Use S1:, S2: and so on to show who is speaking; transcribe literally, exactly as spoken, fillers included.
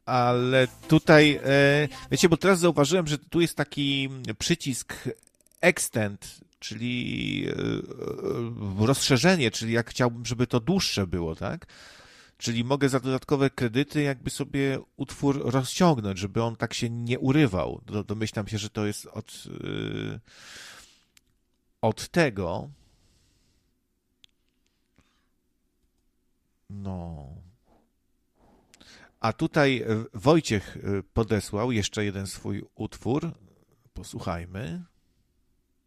S1: ale tutaj, e, wiecie, bo teraz zauważyłem, że tu jest taki przycisk extend, czyli e, rozszerzenie, czyli jak chciałbym, żeby to dłuższe było, tak? Czyli mogę za dodatkowe kredyty jakby sobie utwór rozciągnąć, żeby on tak się nie urywał. Do- Domyślam się, że to jest od, e, od tego. No. A tutaj e, Wojciech e, podesłał jeszcze jeden swój utwór. Posłuchajmy.